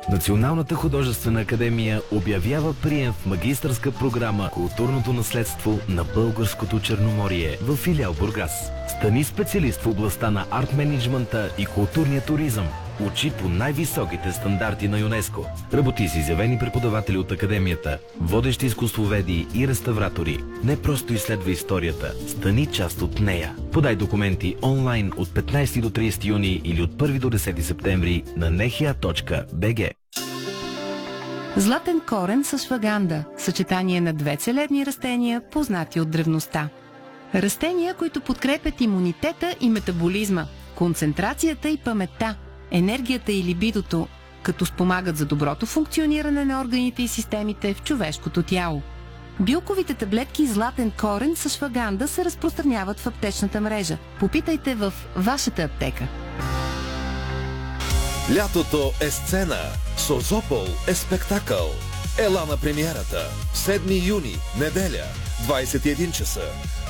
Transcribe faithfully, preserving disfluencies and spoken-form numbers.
Националната художествена академия обявява прием в магистърска програма Културното наследство на Българското Черноморие в филиал Бургас. Стани специалист в областта на арт-менеджмента и културния туризъм. Учи по най-високите стандарти на ЮНЕСКО. Работи с изявени преподаватели от академията, водещи изкуствоведи и реставратори. Не просто изследва историята, стани част от нея. Подай документи онлайн от петнайсети до трийсети юни или от първи до десети септември на нехия точка би джи. Златен корен с шваганда – съчетание на две целебни растения, познати от древността. Растения, които подкрепят имунитета и метаболизма, концентрацията и паметта, енергията и либидото, като спомагат за доброто функциониране на органите и системите в човешкото тяло. Билковите таблетки Златен корен с шваганда се разпространяват в аптечната мрежа. Попитайте в вашата аптека. Лятото е сцена, Созопол е спектакъл. Ела на премиерата. седми юни, неделя, двайсет и един часа.